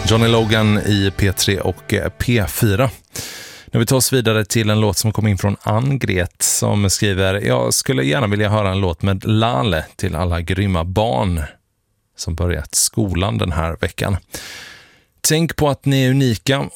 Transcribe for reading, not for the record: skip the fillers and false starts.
Johnny Logan i P3 och P4. Nu vi tar oss vidare till en låt som kom in från Ann-Gret som skriver: jag skulle gärna vilja höra en låt med Lale till alla grymma barn som börjat skolan den här veckan. Tänk på att ni är unika